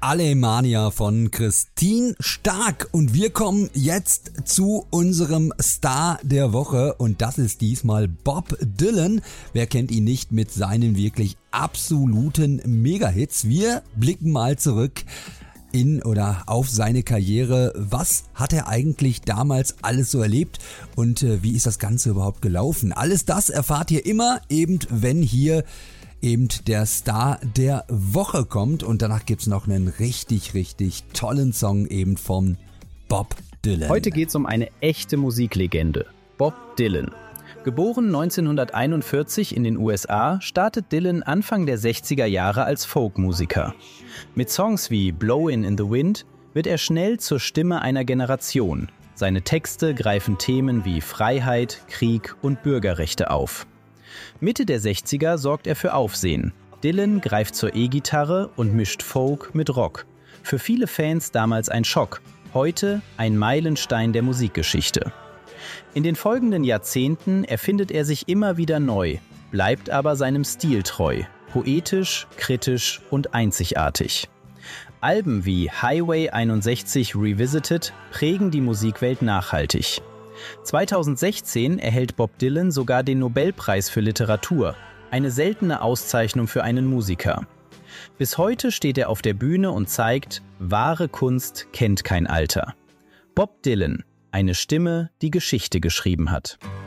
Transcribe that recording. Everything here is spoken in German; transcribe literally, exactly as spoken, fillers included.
Alemania von Christine Stark und wir kommen jetzt zu unserem Star der Woche und das ist diesmal Bob Dylan. Wer kennt ihn nicht mit seinen wirklich absoluten Mega-Hits? Wir blicken mal zurück in oder auf seine Karriere. Was hat er eigentlich damals alles so erlebt und äh, wie ist das Ganze überhaupt gelaufen? Alles das erfahrt ihr immer eben, wenn hier eben der Star der Woche kommt und danach gibt's noch einen richtig, richtig tollen Song eben von Bob Dylan. Heute geht's um eine echte Musiklegende, Bob Dylan. Geboren neunzehnhunderteinundvierzig in den U S A, startet Dylan Anfang der sechziger Jahre als Folkmusiker. Mit Songs wie Blowin' in the Wind wird er schnell zur Stimme einer Generation. Seine Texte greifen Themen wie Freiheit, Krieg und Bürgerrechte auf. Mitte der sechziger sorgt er für Aufsehen. Dylan greift zur E-Gitarre und mischt Folk mit Rock. Für viele Fans damals ein Schock, heute ein Meilenstein der Musikgeschichte. In den folgenden Jahrzehnten erfindet er sich immer wieder neu, bleibt aber seinem Stil treu, poetisch, kritisch und einzigartig. Alben wie Highway einundsechzig Revisited prägen die Musikwelt nachhaltig. zweitausendsechzehn erhält Bob Dylan sogar den Nobelpreis für Literatur, eine seltene Auszeichnung für einen Musiker. Bis heute steht er auf der Bühne und zeigt, wahre Kunst kennt kein Alter. Bob Dylan, eine Stimme, die Geschichte geschrieben hat.